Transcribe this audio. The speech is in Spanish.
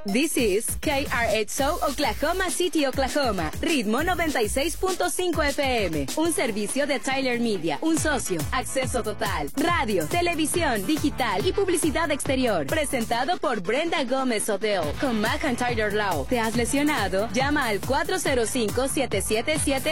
This is KRXO Oklahoma City, Oklahoma. Ritmo 96.5 FM. Un servicio de Tyler Media. Un socio. Acceso total. Radio, televisión, digital y publicidad exterior. Presentado por Brenda Gómez Odell. Con McIntyre Law. ¿Te has lesionado? Llama al 405-777